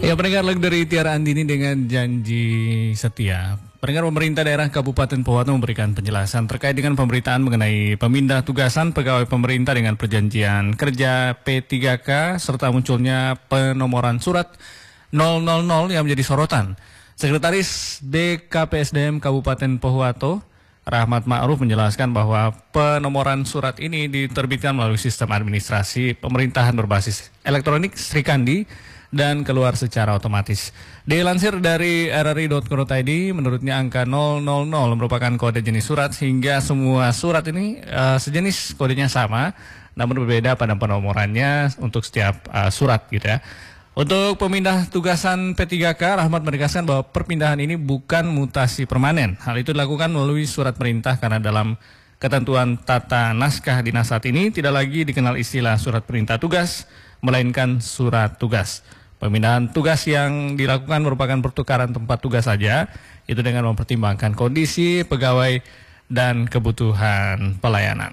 Ya, pendengar lagu dari Tiara Andini dengan Janji Setia. Pendengar, pemerintah daerah Kabupaten Pohuwato memberikan penjelasan terkait dengan pemberitaan mengenai pemindah tugasan pegawai pemerintah dengan perjanjian kerja P3K serta munculnya penomoran surat 000 yang menjadi sorotan. Sekretaris DKPSDM Kabupaten Pohuwato, Rahmat Ma'ruf, menjelaskan bahwa penomoran surat ini diterbitkan melalui sistem administrasi pemerintahan berbasis elektronik Srikandi dan keluar secara otomatis. Dilansir dari rri.co.id, menurutnya angka 000 merupakan kode jenis surat hingga semua surat ini sejenis, kodenya sama, namun berbeda pada penomorannya untuk setiap surat gitu ya. Untuk pemindah tugasan P3K, Rahmat menegaskan bahwa perpindahan ini bukan mutasi permanen. Hal itu dilakukan melalui surat perintah karena dalam ketentuan tata naskah dinas saat ini tidak lagi dikenal istilah surat perintah tugas, melainkan surat tugas. Pemindahan tugas yang dilakukan merupakan pertukaran tempat tugas saja, itu dengan mempertimbangkan kondisi pegawai dan kebutuhan pelayanan.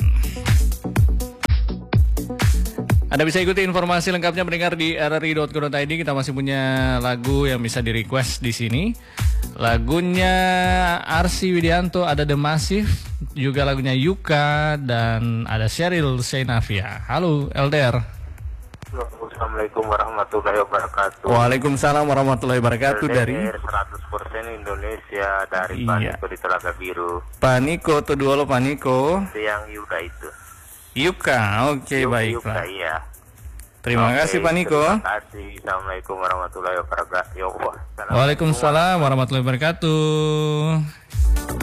Anda bisa ikuti informasi lengkapnya mendengar di rri.co.id. Kita masih punya lagu yang bisa di-request di sini. Lagunya Arsy Widianto, ada The Massive, juga lagunya Yuka, dan ada Sheryl Sheinafia. Halo, LDR. Assalamualaikum warahmatullahi wabarakatuh. Waalaikumsalam warahmatullahi wabarakatuh. Dari 100% Indonesia, dari Paniko di Telaga Biru. Paniko, tuh dua lo Paniko. Yang Yuka itu. Yuka, oke, baiklah. Yuka, iya. Terima kasih Paniko. Terima kasih. Assalamualaikum warahmatullahi wabarakatuh. Waalaikumsalam warahmatullahi wabarakatuh.